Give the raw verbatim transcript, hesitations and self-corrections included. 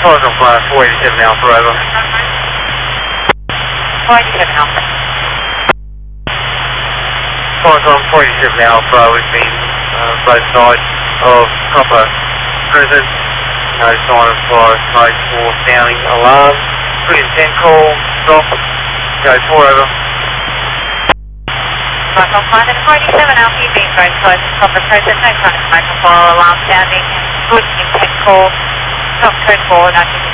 Close on flight four eighty-seven Alpha, over. four eighty-seven Alpha. Close on four eighty-seven Alpha, we've been uh, both sides of Copper Crescent. No sign of fire smoke or sounding alarm. three and ten call, stop. Go four over. Close on flight four eighty-seven Alpha, you've been both sides of Copper Crescent. No sign of smoke or fire alarm sounding. Good intent call. Stop code four, no